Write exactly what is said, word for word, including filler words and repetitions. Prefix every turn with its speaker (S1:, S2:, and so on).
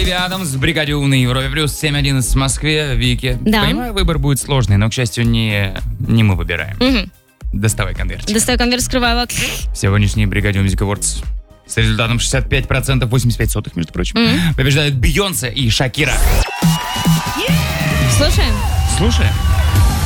S1: Оливия Адамс в бригаде «У» на Европе плюс семь одиннадцать в Москве. Вики,
S2: Да.
S1: понимаю, выбор будет сложный, но, к счастью, не, не мы выбираем.
S2: Мгм.
S1: Доставай конвертик.
S2: Достаю конверт, скрываю его.
S1: В сегодняшней бригаде Music Awards с результатом шестьдесят пять процентов восемьдесят пять сотых, между прочим,
S2: Мгм.
S1: побеждают Бейонсе и Шакира.
S2: Слушаем.
S1: Слушаем.